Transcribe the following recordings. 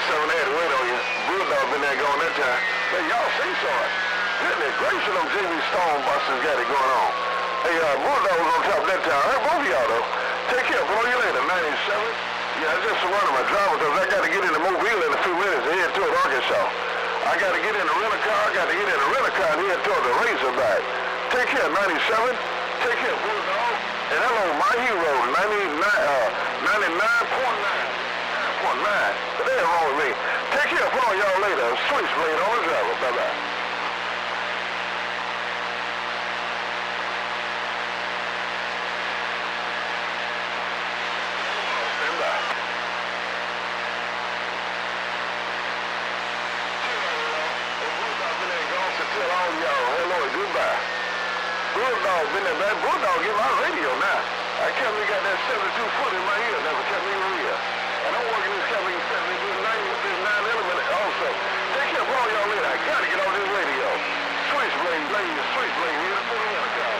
97, they had to wait on you. Bulldog been there going that time. Hey, y'all seesaw it. Goodness gracious, them Jimmy Stone busters got it going on. Hey, Bulldog was on top that time. I heard both of y'all, though. Take care, blow you later. 97. Yeah, I just surrounded my driver because I got to get into Mobile in a few minutes and head toward Arkansas. I got to get in the rental-car. I got to get in the rental-car and head toward the Razorback. Take care, 97. Take care, Bulldog. And hello, my hero, 99.9. But they ain't wrong with me. Take care, blow y'all later. Switchblade on the driver. Bye-bye. Tell all y'all hello and goodbye. Bulldog been there, man. Bulldog get my radio now. I kept me got that 72 foot in my ear, never kept me real. And I'm working this company with this 9 element also. Take care of all y'all later. I gotta get on this radio. Switchblade, switchblade here. Put me in a car.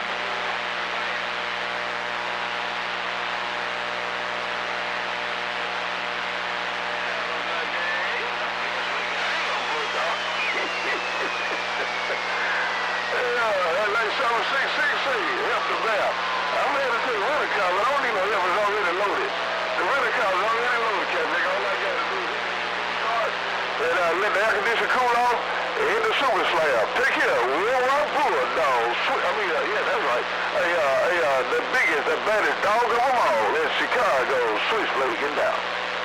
Like 766C, help the bear. I'm headed to the rental-car, but I don't need no help. It's already loaded. The rental-car is already loaded, Cat nigga. All I got to do is start and let the air conditioner cool off and hit the super slab. Take care. We'll run Bulldog. Yeah, that's right. The biggest, the baddest dog of them all in Chicago. Switchblade, get down.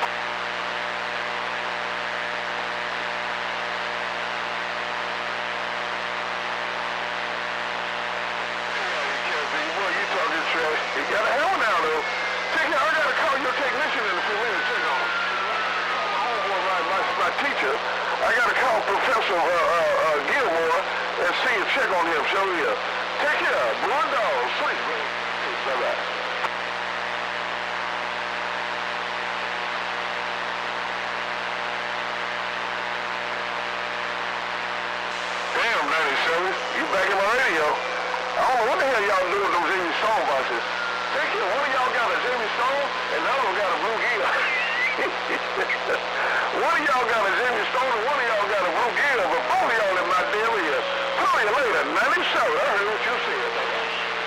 You got a hell now, though. I gotta call your technician in a few minutes. Check on him. My teacher. I gotta call Professor Gilmore and check on him. Show you. Take care. Bulldog. Sweet, man. Bye-bye. Damn, 97. You back in my radio. I don't know what the hell y'all doing with them Jimmy Stone boxes. Take care. One of y'all got a Jimmy Stone and the other one got a Blue Gill.